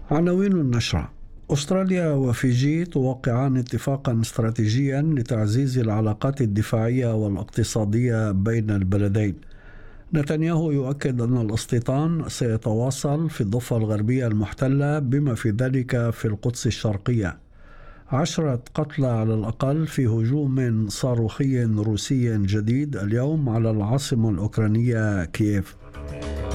عناوين النشرة: أستراليا وفيجي توقعان اتفاقا استراتيجيا لتعزيز العلاقات الدفاعية والاقتصادية بين البلدين. نتنياهو يؤكد أن الاستيطان سيتواصل في الضفة الغربية المحتلة بما في ذلك في القدس الشرقية. 10 قتلى على الأقل في هجوم صاروخي روسي جديد اليوم على العاصمة الأوكرانية كييف.